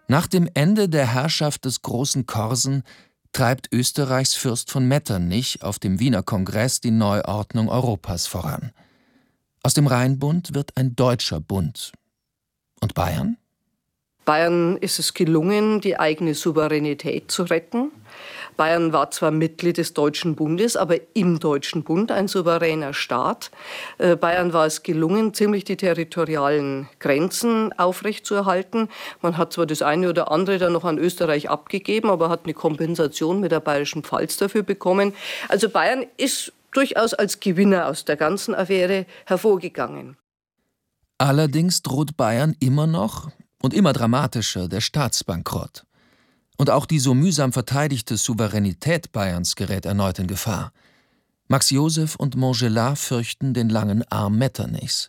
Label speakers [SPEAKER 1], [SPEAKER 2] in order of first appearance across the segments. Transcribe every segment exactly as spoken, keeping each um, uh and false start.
[SPEAKER 1] Nach dem Ende der Herrschaft des Großen Korsen treibt Österreichs Fürst von Metternich auf dem Wiener Kongress die Neuordnung Europas voran. Aus dem Rheinbund wird ein deutscher Bund. Und Bayern?
[SPEAKER 2] Bayern ist es gelungen, die eigene Souveränität zu retten. Bayern war zwar Mitglied des Deutschen Bundes, aber im Deutschen Bund ein souveräner Staat. Bayern war es gelungen, ziemlich die territorialen Grenzen aufrechtzuerhalten. Man hat zwar das eine oder andere dann noch an Österreich abgegeben, aber hat eine Kompensation mit der Bayerischen Pfalz dafür bekommen. Also Bayern ist durchaus als Gewinner aus der ganzen Affäre hervorgegangen.
[SPEAKER 1] Allerdings droht Bayern immer noch und immer dramatischer der Staatsbankrott. Und auch die so mühsam verteidigte Souveränität Bayerns gerät erneut in Gefahr. Max Joseph und Montgelas fürchten den langen Arm Metternichs.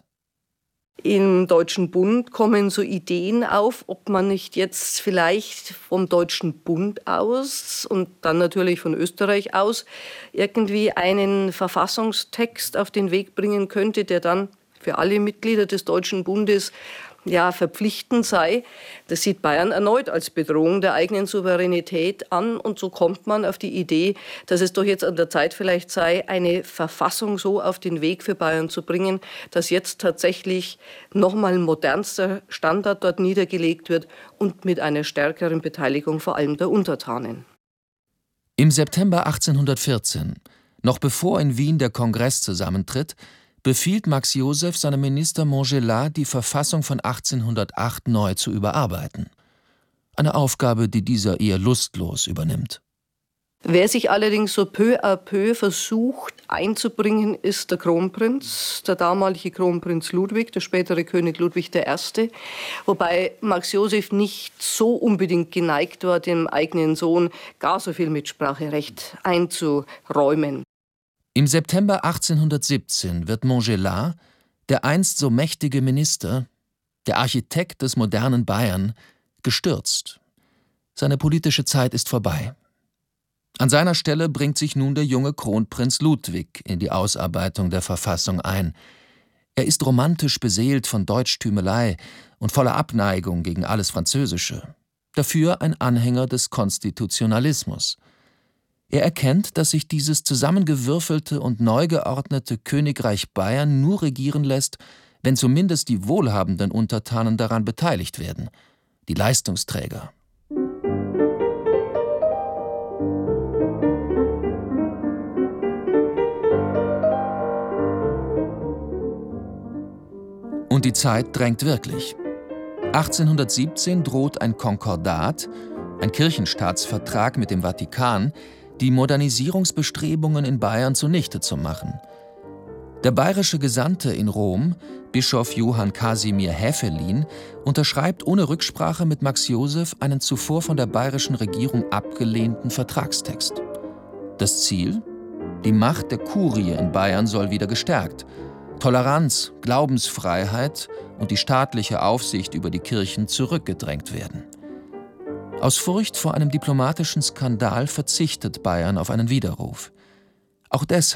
[SPEAKER 2] Im Deutschen Bund kommen so Ideen auf, ob man nicht jetzt vielleicht vom Deutschen Bund aus und dann natürlich von Österreich aus irgendwie einen Verfassungstext auf den Weg bringen könnte, der dann für alle Mitglieder des Deutschen Bundes ja, verpflichtend sei. Das sieht Bayern erneut als Bedrohung der eigenen Souveränität an. Und so kommt man auf die Idee, dass es doch jetzt an der Zeit vielleicht sei, eine Verfassung so auf den Weg für Bayern zu bringen, dass jetzt tatsächlich nochmal ein modernster Standard dort niedergelegt wird und mit einer stärkeren Beteiligung vor allem der Untertanen.
[SPEAKER 1] Im September achtzehnhundertvierzehn, noch bevor in Wien der Kongress zusammentritt, befiehlt Max Joseph seinem Minister Montgelas, die Verfassung von achtzehnhundertacht neu zu überarbeiten. Eine Aufgabe, die dieser eher lustlos übernimmt.
[SPEAKER 2] Wer sich allerdings so peu à peu versucht einzubringen, ist der Kronprinz, der damalige Kronprinz Ludwig, der spätere König Ludwig der Erste. Wobei Max Joseph nicht so unbedingt geneigt war, dem eigenen Sohn gar so viel Mitspracherecht einzuräumen.
[SPEAKER 1] Im September achtzehnhundertsiebzehn wird Montgelas, der einst so mächtige Minister, der Architekt des modernen Bayern, gestürzt. Seine politische Zeit ist vorbei. An seiner Stelle bringt sich nun der junge Kronprinz Ludwig in die Ausarbeitung der Verfassung ein. Er ist romantisch beseelt von Deutschtümelei und voller Abneigung gegen alles Französische. Dafür ein Anhänger des Konstitutionalismus. Er erkennt, dass sich dieses zusammengewürfelte und neu geordnete Königreich Bayern nur regieren lässt, wenn zumindest die wohlhabenden Untertanen daran beteiligt werden, die Leistungsträger. Und die Zeit drängt wirklich. achtzehnhundertsiebzehn droht ein Konkordat, ein Kirchenstaatsvertrag mit dem Vatikan, die Modernisierungsbestrebungen in Bayern zunichte zu machen. Der bayerische Gesandte in Rom, Bischof Johann Kasimir Häfelin, unterschreibt ohne Rücksprache mit Max Joseph einen zuvor von der bayerischen Regierung abgelehnten Vertragstext. Das Ziel? Die Macht der Kurie in Bayern soll wieder gestärkt. Toleranz, Glaubensfreiheit und die staatliche Aufsicht über die Kirchen zurückgedrängt werden. Aus Furcht vor einem diplomatischen Skandal verzichtet Bayern auf einen Widerruf. Auch deshalb